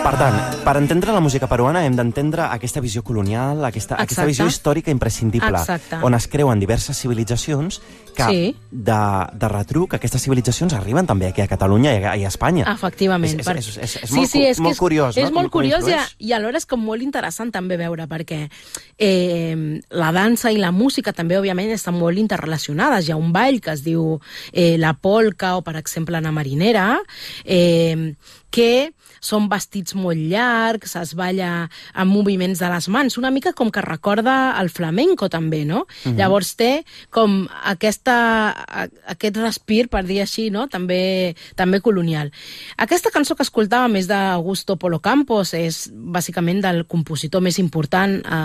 Per tant, per entendre la música peruana hem d'entendre aquesta visió colonial, aquesta visió històrica imprescindible, on es creuen diverses civilitzacions que de retruc aquestes civilitzacions arriben també aquí a Catalunya i a Espanya. Efectivament. És molt curiós. És molt curiós i alhora és com molt interessant també veure, perquè la dansa i la música també, òbviament, estan molt interrelacionades. Hi ha un ball que es diu la polca o, per exemple, la marinera, que són vestits molt llargs, es balla amb moviments de les mans, una mica com que recorda el flamenco també, no? Llavors té com aquest respir, per dir així, no? També colonial. Aquesta cançó que escoltàvem és d'Augusto Polo Campos, és bàsicament del compositor més important